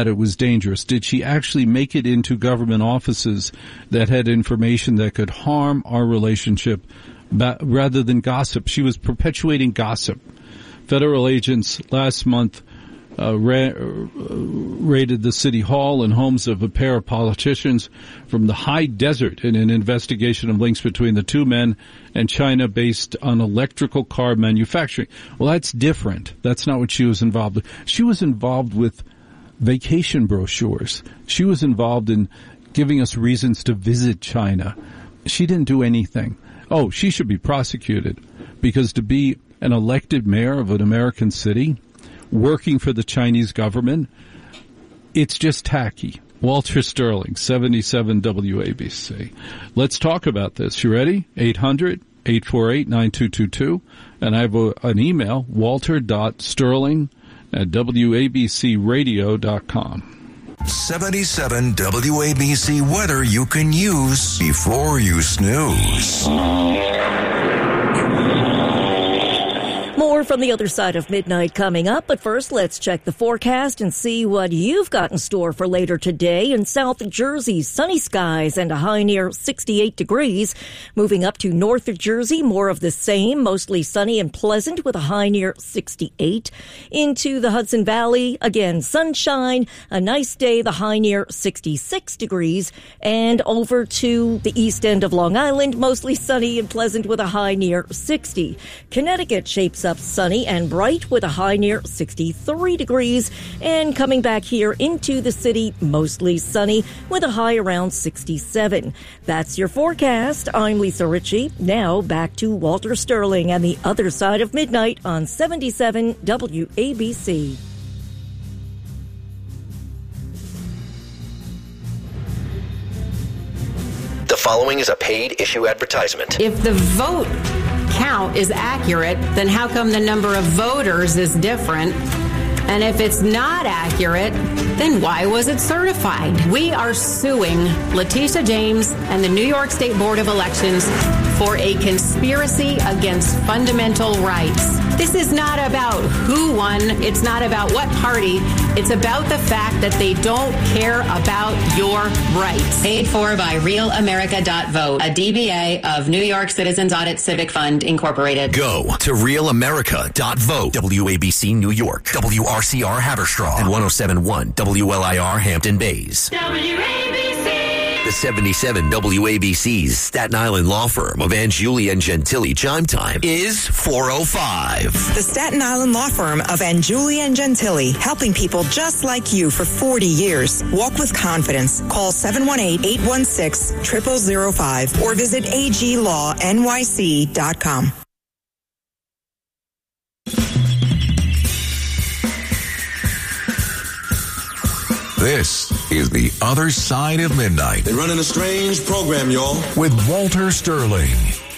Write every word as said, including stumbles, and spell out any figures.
that it was dangerous? Did she actually make it into government offices that had information that could harm our relationship rather than gossip? She was perpetuating gossip. Federal agents last month uh, ra- raided the city hall and homes of a pair of politicians from the high desert in an investigation of links between the two men and China based on electrical car manufacturing. Well, that's different. That's not what she was involved with. She was involved with vacation brochures. She was involved in giving us reasons to visit China. She didn't do anything. Oh, she should be prosecuted, because to be an elected mayor of an American city, working for the Chinese government, it's just tacky. Walter Sterling, seventy-seven W A B C. Let's talk about this. You ready? eight hundred, eight four eight, nine two two two. And I have a, an email, walter dot sterling at w a b c radio dot com. seventy-seven W A B C weather you can use before you snooze. More from the other side of midnight coming up, but first let's check the forecast and see what you've got in store for later today. In South Jersey, sunny skies and a high near sixty-eight degrees. Moving up to North Jersey, more of the same, mostly sunny and pleasant with a high near sixty-eight. Into the Hudson Valley, again, sunshine, a nice day, the high near sixty-six degrees. And over to the east end of Long Island, mostly sunny and pleasant with a high near sixty. Connecticut shapes up sunny and bright with a high near sixty-three degrees. And coming back here into the city, mostly sunny with a high around sixty-seven. That's your forecast. I'm Lisa Ritchie. Now back to Walter Sterling and the other side of midnight on seventy-seven W A B C. The following is a paid issue advertisement. If the vote count is accurate, then how come the number of voters is different? And if it's not accurate, then why was it certified? We are suing Letitia James and the New York State Board of Elections for a conspiracy against fundamental rights. This is not about who won. It's not about what party. It's about the fact that they don't care about your rights. Paid for by real america dot vote, a D B A of New York Citizens Audit Civic Fund, Incorporated. Go to real america dot vote. W A B C New York, W R C R Haverstraw, and one oh seven point one W L I R Hampton Bays. W A B C. The seventy-seven W A B C's Staten Island law firm of Angiuli and Gentili chime time is four oh five. The Staten Island law firm of Angiuli and Gentili, helping people just like you for forty years. Walk with confidence. Call seven one eight, eight one six, zero zero zero five or visit a g law n y c dot com. This is The Other Side of Midnight. They're running a strange program, y'all. With Walter Sterling.